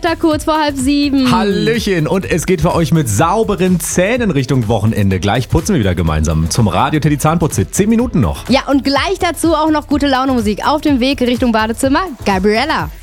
Kurz vor 6:30. Hallöchen, und es geht für euch mit sauberen Zähnen Richtung Wochenende. Gleich putzen wir wieder gemeinsam zum Radio Teddy Zahnputze. 10 Minuten noch. Ja, und gleich dazu auch noch gute Laune Musik auf dem Weg Richtung Badezimmer. Gabriella.